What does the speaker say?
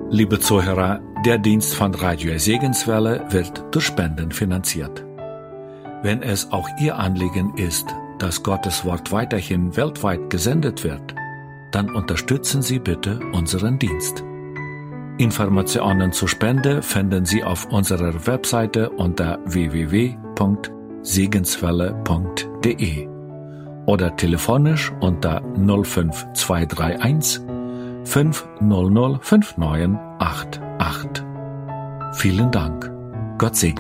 Liebe Zuhörer, der Dienst von Radio Segenswelle wird durch Spenden finanziert. Wenn es auch Ihr Anliegen ist, dass Gottes Wort weiterhin weltweit gesendet wird, dann unterstützen Sie bitte unseren Dienst. Informationen zur Spende finden Sie auf unserer Webseite unter www.segenswelle.de oder telefonisch unter 05231 500 5988. Vielen Dank. Gott segne.